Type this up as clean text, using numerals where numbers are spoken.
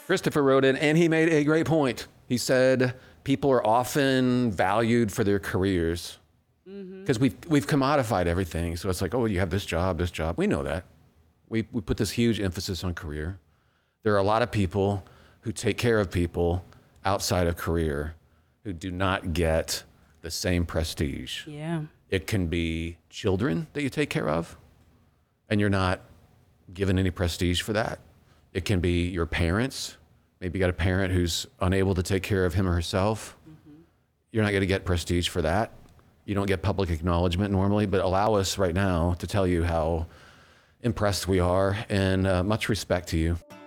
Christopher wrote in, and he made a great point. He said people are often valued for their careers because we've commodified everything. So it's like, oh, you have this job, this job. We know that. We put this huge emphasis on career. There are a lot of people who take care of people outside of career who do not get the same prestige. Yeah. It can be children that you take care of, and you're not given any prestige for that. It can be your parents. Maybe you got a parent who's unable to take care of him or herself. You're not going to get prestige for that. You don't get public acknowledgement normally, but allow us right now to tell you how impressed we are and much respect to you.